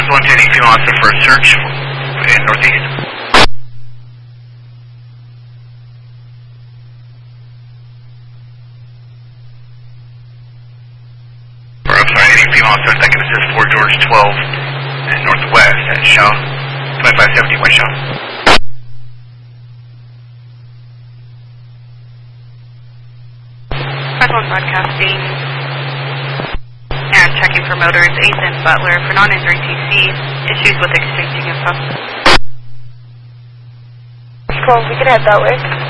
1 to any female officer for a search in Northeast. Or I'm sorry, any female officer that can assist Fort George 12 and Northwest at Shaw, 2570 West Shaw. Broadcasting and checking for motors, Ethan Butler for non-injury TC, issues with exchanging info. Cool, we can head that way.